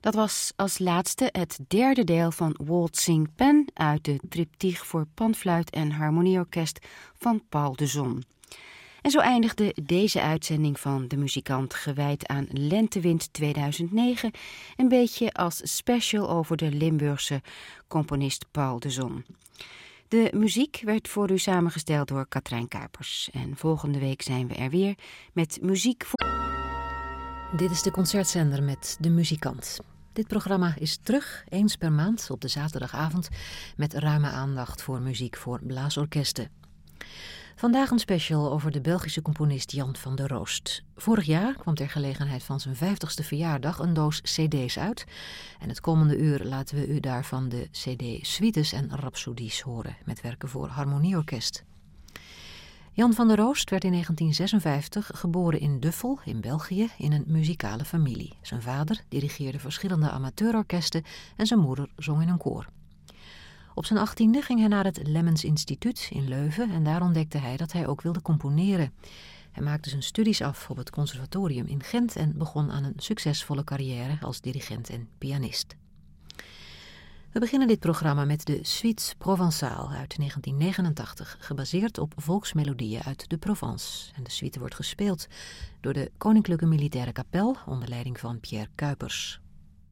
Dat was als laatste het derde deel van Waltzing Pen uit de triptych voor panfluit en harmonieorkest van Paul de Zon. En zo eindigde deze uitzending van De Muzikant, gewijd aan Lentewind 2009, een beetje als special over de Limburgse componist Paul de Zon. De muziek werd voor u samengesteld door Katrijn Kuipers. En volgende week zijn we er weer met muziek voor... Dit is de concertzender met De Muzikant. Dit programma is terug, eens per maand op de zaterdagavond, met ruime aandacht voor muziek voor blaasorkesten. Vandaag een special over de Belgische componist Jan van der Roost. Vorig jaar kwam ter gelegenheid van zijn 50ste verjaardag een doos cd's uit. En het komende uur laten we u daarvan de cd Suites en Rhapsodies horen, met werken voor harmonieorkest. Jan van der Roost werd in 1956 geboren in Duffel in België in een muzikale familie. Zijn vader dirigeerde verschillende amateurorkesten en zijn moeder zong in een koor. Op zijn 18e ging hij naar het Lemmens Instituut in Leuven en daar ontdekte hij dat hij ook wilde componeren. Hij maakte zijn studies af op het conservatorium in Gent en begon aan een succesvolle carrière als dirigent en pianist. We beginnen dit programma met de Suites Provençales uit 1989, gebaseerd op volksmelodieën uit de Provence. En de suite wordt gespeeld door de Koninklijke Militaire Kapel onder leiding van Pierre Kuipers.